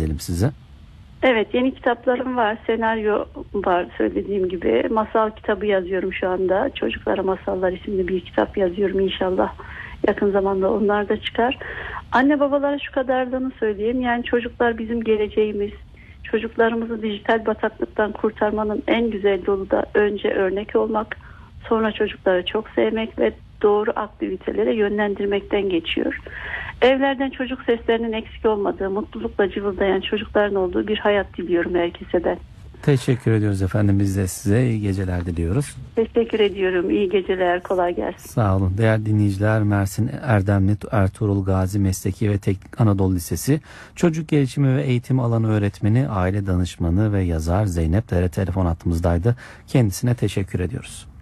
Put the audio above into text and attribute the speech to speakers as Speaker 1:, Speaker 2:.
Speaker 1: edelim size.
Speaker 2: Evet, yeni kitaplarım var. Senaryo var, söylediğim gibi. Masal kitabı yazıyorum şu anda. Çocuklara Masallar isimli bir kitap yazıyorum inşallah. Yakın zamanda onlar da çıkar. Anne babalara şu kadarlığını söyleyeyim. Yani çocuklar bizim geleceğimiz. Çocuklarımızı dijital bataklıktan kurtarmanın en güzel yolu da önce örnek olmak, sonra çocukları çok sevmek ve doğru aktivitelere yönlendirmekten geçiyor. Evlerden çocuk seslerinin eksik olmadığı, mutlulukla cıvıldayan çocukların olduğu bir hayat diliyorum herkese ben.
Speaker 1: Teşekkür ediyoruz efendim. Biz de size iyi geceler diliyoruz.
Speaker 2: Teşekkür ediyorum. İyi geceler. Kolay gelsin.
Speaker 1: Sağ olun. Değerli dinleyiciler, Mersin Erdemli Ertuğrul Gazi Mesleki ve Teknik Anadolu Lisesi Çocuk Gelişimi ve Eğitim Alanı Öğretmeni, Aile Danışmanı ve yazar Zeynep Dere telefon hattımızdaydı. Kendisine teşekkür ediyoruz.